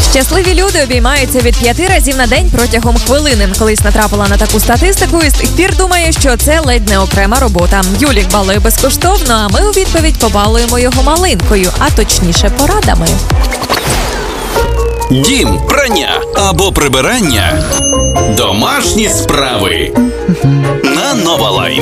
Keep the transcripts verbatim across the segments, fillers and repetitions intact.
Щасливі люди обіймаються від п'яти разів на день протягом хвилини. Колись натрапила на таку статистику і з тих пір думає, що це ледь не окрема робота. Юлік балує безкоштовно, а ми у відповідь побалуємо його малинкою, а точніше порадами. Дім, прання або прибирання. Домашні справи. На Нова Лайн.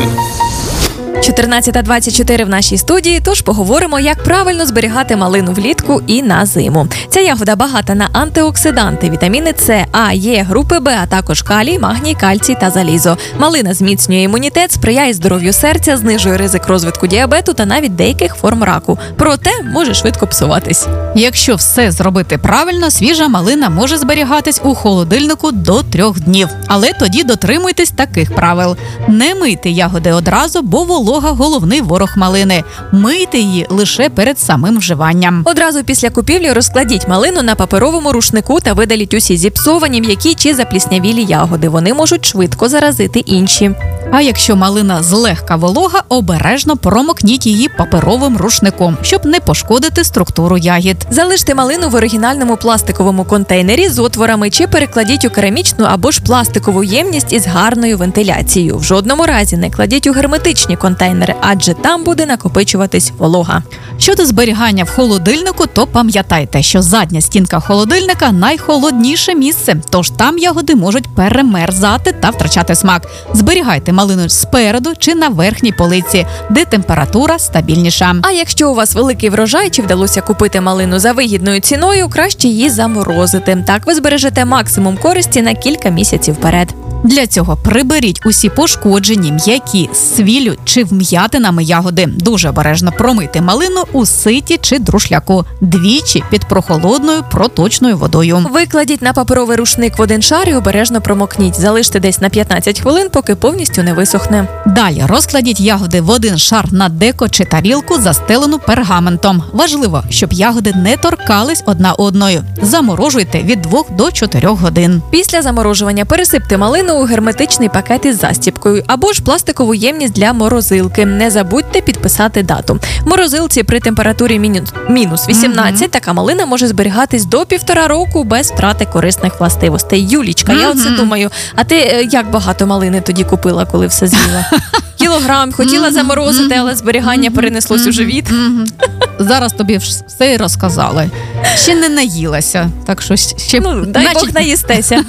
чотирнадцята двадцять чотири в нашій студії, тож поговоримо, як правильно зберігати малину влітку і на зиму. Ця ягода багата на антиоксиданти, вітаміни С, А, Е, групи Б, а також калій, магній, кальцій та залізо. Малина зміцнює імунітет, сприяє здоров'ю серця, знижує ризик розвитку діабету та навіть деяких форм раку. Проте може швидко псуватись. Якщо все зробити правильно, свіжа малина може зберігатись у холодильнику до трьох днів. Але тоді дотримуйтесь таких правил. Не мийте ягоди одразу, бо волога – головний ворог малини. Мийте її лише перед самим вживанням. Одразу після купівлі розкладіть малину на паперовому рушнику та видаліть усі зіпсовані, м'які чи запліснявілі ягоди. Вони можуть швидко заразити інші. А якщо малина злегка волога, обережно промокніть її паперовим рушником, щоб не пошкодити структуру ягід. Залиште малину в оригінальному пластиковому контейнері з отворами чи перекладіть у керамічну або ж пластикову ємність із гарною вентиляцією. В жодному разі не кладіть у герметичні контейнери, адже там буде накопичуватись волога. Щодо зберігання в холодильнику, то пам'ятайте, що задня стінка холодильника – найхолодніше місце, тож там ягоди можуть перемерзати та втрачати смак. Зберігайте малину спереду чи на верхній полиці, де температура стабільніша. А якщо у вас великий врожай чи вдалося купити малину за вигідною ціною, краще її заморозити. Так ви збережете максимум користі на кілька місяців вперед. Для цього приберіть усі пошкоджені, м'які, з свіллю чи вм'ятинами ягоди. Дуже обережно промийте малину у ситі чи друшляку. Двічі під прохолодною проточною водою. Викладіть на паперовий рушник в один шар і обережно промокніть. Залиште десь на п'ятнадцять хвилин, поки повністю не висохне. Далі розкладіть ягоди в один шар на деко чи тарілку, застелену пергаментом. Важливо, щоб ягоди не торкались одна одною. Заморожуйте від двох до чотирьох годин. Після заморожування пересипте малину у герметичний пакет із застіпкою або ж пластикову ємність для морозилки. Не забудьте підписати дату. В морозилці при температурі мінус, мінус вісімнадцять mm-hmm. така малина може зберігатись до півтора року без втрати корисних властивостей. Юлічка, mm-hmm. я оце думаю, а ти як багато малини тоді купила, коли все з'їла? Кілограм, хотіла mm-hmm. заморозити, але зберігання mm-hmm. перенеслось mm-hmm. у живіт. Mm-hmm. Зараз тобі все і розказали. Ще не наїлася, так що ще... Ну, дай Значить... Бог наїстеся.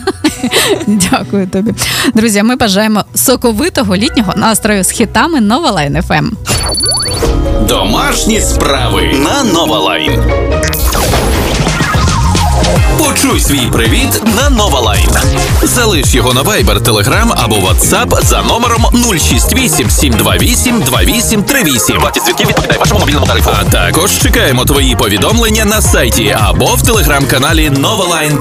Дякую тобі. Друзі, ми бажаємо соковитого літнього настрою з хітами Нова Лайн еф ем. Домашні справи на Нова Лайн. Почуй свій привіт на Нова Лайн. Залиш його на Viber, Telegram або WhatsApp за номером нуль шість вісім сім два вісім два вісім три вісім. Вартість дзвінків відповідає вашому мобільному тарифу. А також чекаємо твої повідомлення на сайті або в Telegram-каналі Нова Лайн.